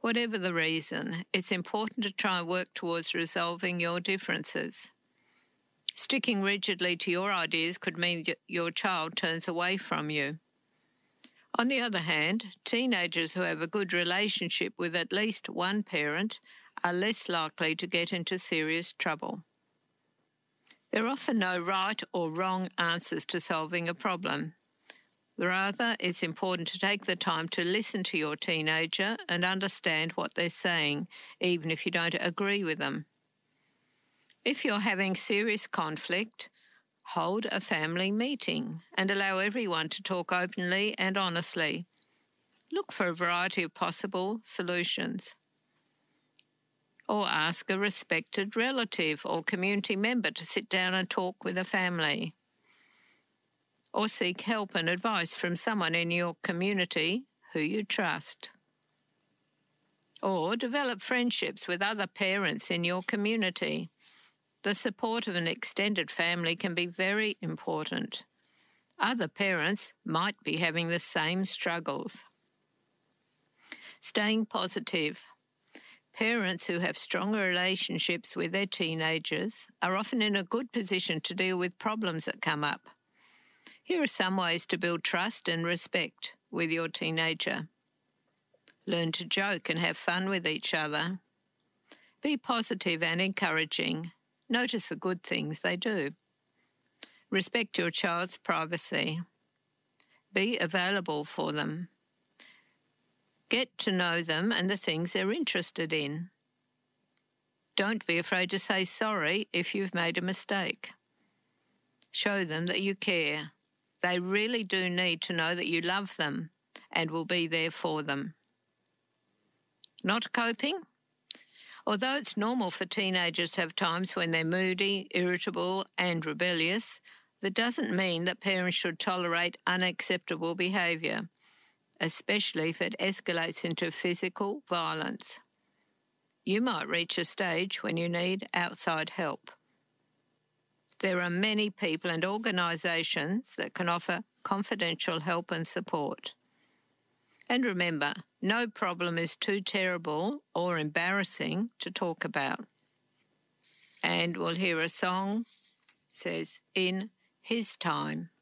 Whatever the reason, it's important to try and work towards resolving your differences. Sticking rigidly to your ideas could mean that your child turns away from you. On the other hand, teenagers who have a good relationship with at least one parent are less likely to get into serious trouble. There are often no right or wrong answers to solving a problem. Rather, it's important to take the time to listen to your teenager and understand what they're saying, even if you don't agree with them. If you're having serious conflict, hold a family meeting and allow everyone to talk openly and honestly. Look for a variety of possible solutions. Or ask a respected relative or community member to sit down and talk with the family. Or seek help and advice from someone in your community who you trust. Or develop friendships with other parents in your community. The support of an extended family can be very important. Other parents might be having the same struggles. Staying positive. Parents who have stronger relationships with their teenagers are often in a good position to deal with problems that come up. Here are some ways to build trust and respect with your teenager. Learn to joke and have fun with each other. Be positive and encouraging. Notice the good things they do. Respect your child's privacy. Be available for them. Get to know them and the things they're interested in. Don't be afraid to say sorry if you've made a mistake. Show them that you care. They really do need to know that you love them and will be there for them. Not coping? Although it's normal for teenagers to have times when they're moody, irritable, and rebellious, that doesn't mean that parents should tolerate unacceptable behaviour, especially if it escalates into physical violence. You might reach a stage when you need outside help. There are many people and organisations that can offer confidential help and support. And remember, no problem is too terrible or embarrassing to talk about. And we'll hear a song, says, In His Time.